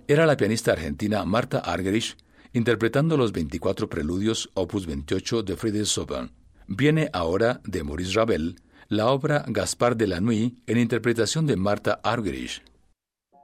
Era la pianista argentina Marta Argerich interpretando los 24 preludios opus 28 de Friedrich Chopin. Viene ahora de Maurice Ravel la obra Gaspard de la Nuit en interpretación de Marta Argerich.